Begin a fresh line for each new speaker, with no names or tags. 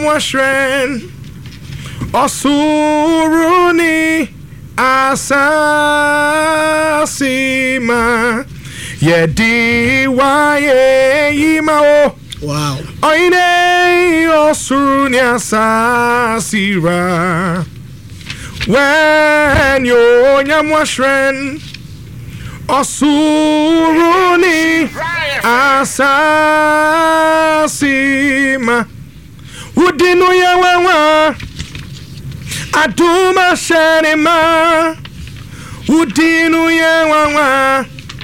Washren Osuruni Asasima Yedi Waye Yimao. Wow. Oine Osuruni Asasira when yo Washren Osuruni Asasima Udinu yawawa Aduma shenema Udinu yawawa